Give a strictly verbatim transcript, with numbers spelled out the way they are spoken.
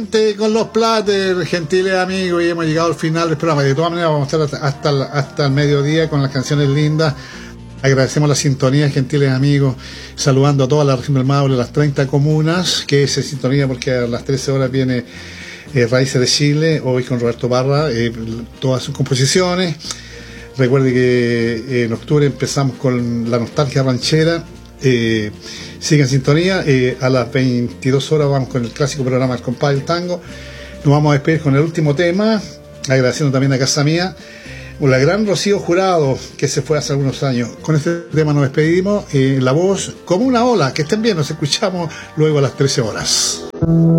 Con los platters, gentiles amigos, y hemos llegado al final del programa. De todas maneras vamos a estar hasta el, hasta el mediodía con las canciones lindas. Agradecemos la sintonía, gentiles amigos, saludando a toda la región del Maule, las treinta comunas, que es sintonía porque a las trece horas viene eh, Raíces de Chile, hoy con Roberto Parra, eh, todas sus composiciones. Recuerde que eh, en octubre empezamos con la nostalgia ranchera. Eh, sigue en sintonía, eh, a las veintidós horas vamos con el clásico programa El Compás del Tango. Nos vamos a despedir con el último tema, agradeciendo también a Casa Mía, la gran Rocío Jurado, que se fue hace algunos años. Con este tema nos despedimos, eh, la voz como una ola. Que estén bien, nos escuchamos luego a las trece horas.